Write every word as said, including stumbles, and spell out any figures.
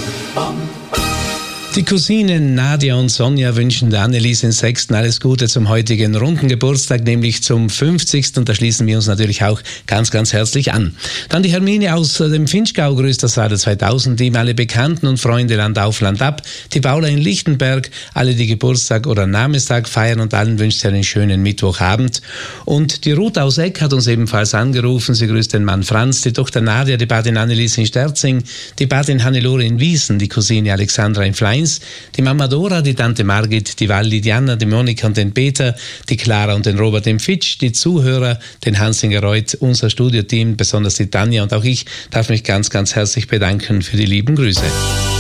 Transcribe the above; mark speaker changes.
Speaker 1: Die Cousinen Nadia und Sonja wünschen der Annelies in Sexten alles Gute zum heutigen runden Geburtstag, nämlich zum fünfzigsten Und da schließen wir uns natürlich auch ganz, ganz herzlich an. Dann die Hermine aus dem Finchgau grüßt das Rade zweitausend, ihm alle Bekannten und Freunde Land auf, Land ab. Die Paula in Lichtenberg, alle die Geburtstag oder Namenstag feiern und allen wünscht sie einen schönen Mittwochabend. Und die Ruth aus Eck hat uns ebenfalls angerufen. Sie grüßt den Mann Franz, die Tochter Nadia, die Patin Annelies in Sterzing, die Patin Hannelore in Wiesen, die Cousine Alexandra in Flein, die Mama Dora, die Tante Margit, die Walli, die Anna, die Monika und den Peter, die Clara und den Robert im Fitsch, die Zuhörer, den Hansinger Reut, unser Studioteam, besonders die Tanja und auch ich darf mich ganz, ganz herzlich bedanken für die lieben Grüße.